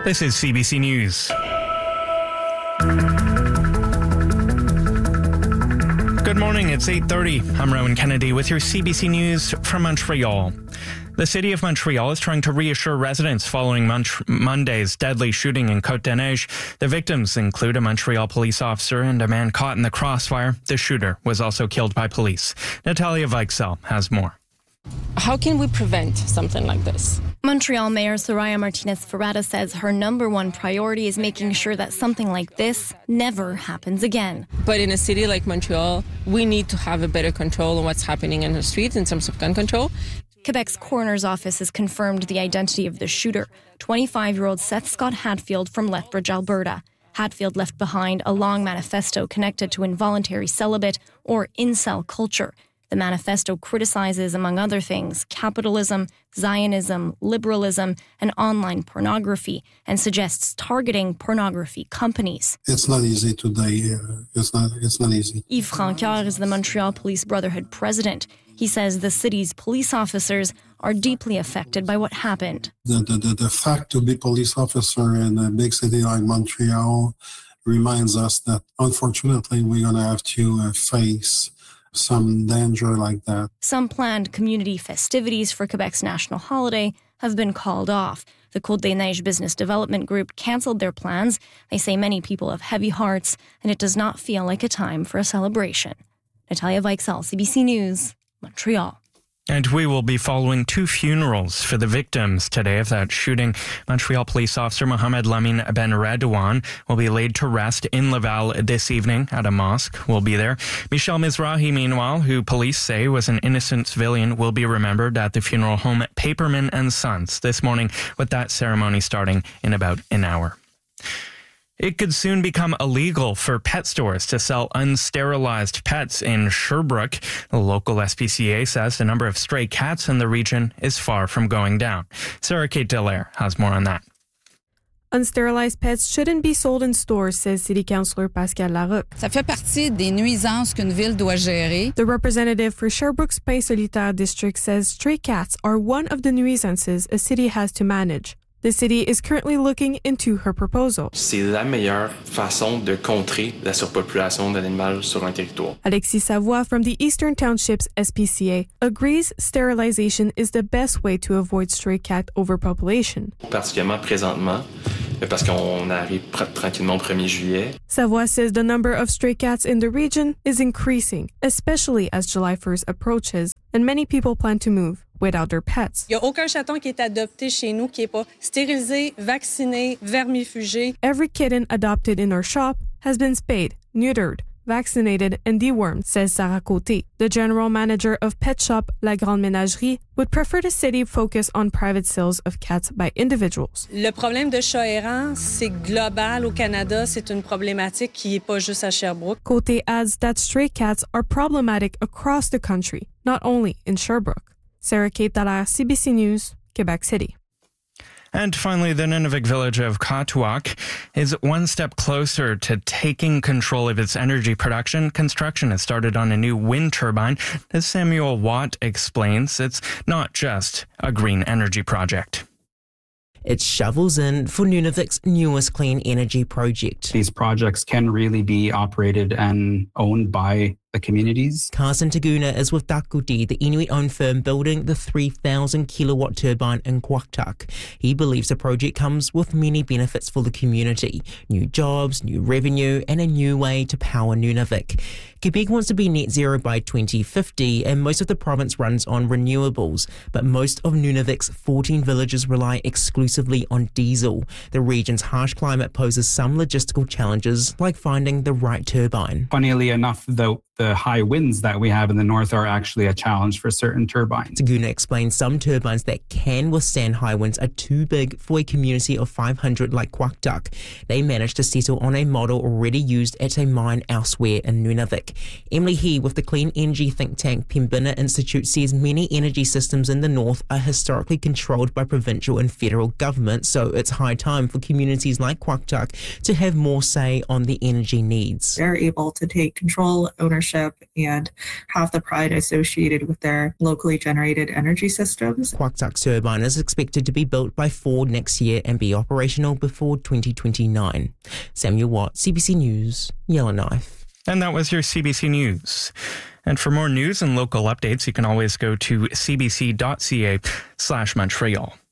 This is CBC News. Good morning, it's 8:30. I'm Rowan Kennedy with your CBC News from Montreal. The city of Montreal is trying to reassure residents following Monday's deadly shooting in Côte-des-Neiges. The victims include a Montreal police officer and a man caught in the crossfire. The shooter was also killed by police. Natalia Weichsel has more. How can we prevent something like this? Montreal Mayor Soraya Martinez-Ferrada says her number one priority is making sure that something like this never happens again. But in a city like Montreal, we need to have a better control on what's happening in the streets in terms of gun control. Quebec's coroner's office has confirmed the identity of the shooter, 25-year-old Seth Scott Hatfield from Lethbridge, Alberta. Hatfield left behind a long manifesto connected to involuntary celibate or incel culture. The manifesto criticizes, among other things, capitalism, Zionism, liberalism, and online pornography, and suggests targeting pornography companies. It's not easy today. It's not easy. Yves Francoeur is the Montreal Police Brotherhood president. He says the city's police officers are deeply affected by what happened. The fact to be police officer in a big city like Montreal reminds us that, unfortunately, we're going to have to face some danger like that. Some planned community festivities for Quebec's national holiday have been called off. The Côte-des-Neiges Business Development Group cancelled their plans. They say many people have heavy hearts, and it does not feel like a time for a celebration. Natalia Weichsel, CBC News, Montreal. And we will be following two funerals for the victims today of that shooting. Montreal police officer Mohamed Lamine Ben Redouane will be laid to rest in Laval this evening at a mosque. We'll be there. Michel Mizrahi, meanwhile, who police say was an innocent civilian, will be remembered at the funeral home Paperman and Sons this morning, with that ceremony starting in about an hour. It could soon become illegal for pet stores to sell unsterilized pets in Sherbrooke. The local SPCA says the number of stray cats in the region is far from going down. Sarah Kate Dallaire has more on that. Unsterilized pets shouldn't be sold in stores, says City Councillor Pascal Larocque. Ça fait partie des nuisances qu'une ville doit gérer. The representative for Sherbrooke's Pays Solitaire district says stray cats are one of the nuisances a city has to manage. The city is currently looking into her proposal. C'est la meilleure façon de contrer la surpopulation d'animaux sur un territoire. Alexis Savoie from the Eastern Townships SPCA agrees sterilization is the best way to avoid stray cat overpopulation. Particulièrement présentement, parce qu'on arrive tranquillement au 1er juillet. Savoie says the number of stray cats in the region is increasing, especially as July 1st approaches, and many people plan to move without their pets. Il n'y a aucun chaton qui est adopté chez nous qui n'est pas stérilisé, vacciné, vermifugé. Every kitten adopted in our shop has been spayed, neutered, vaccinated, and dewormed, says Sarah Côté. The general manager of pet shop La Grande Ménagerie would prefer the city focus on private sales of cats by individuals. Le problème de chats errants, c'est global au Canada. C'est une problématique qui n'est pas juste à Sherbrooke. Côté adds that stray cats are problematic across the country, not only in Sherbrooke. Sarah Kate Dallaire, CBC News, Quebec City. And finally, the Nunavik village of Katuak is one step closer to taking control of its energy production. Construction has started on a new wind turbine. As Samuel Watt explains, it's not just a green energy project. It's shovels in for Nunavik's newest clean energy project. These projects can really be operated and owned by the communities. Carson Taguna is with Takuti, the Inuit-owned firm building the 3,000 kilowatt turbine in Kwaktuk. He believes the project comes with many benefits for the community: new jobs, new revenue, and a new way to power Nunavik. Quebec wants to be net zero by 2050, and most of the province runs on renewables, but most of Nunavik's 14 villages rely exclusively on diesel. The region's harsh climate poses some logistical challenges, like finding the right turbine. Funnily enough, though, the high winds that we have in the north are actually a challenge for certain turbines. Taguna explains some turbines that can withstand high winds are too big for a community of 500 like Kwaktuk. They managed to settle on a model already used at a mine elsewhere in Nunavik. Emily He with the clean energy think tank Pembina Institute says many energy systems in the north are historically controlled by provincial and federal government, so it's high time for communities like Kwaktuk to have more say on the energy needs. They're able to take control, ownership ownership and have the pride associated with their locally generated energy systems. Kwaktuk turbine is expected to be built by Ford next year and be operational before 2029. Samuel Watt, CBC News, Yellowknife. And that was your CBC News. And for more news and local updates, you can always go to cbc.ca/Montreal.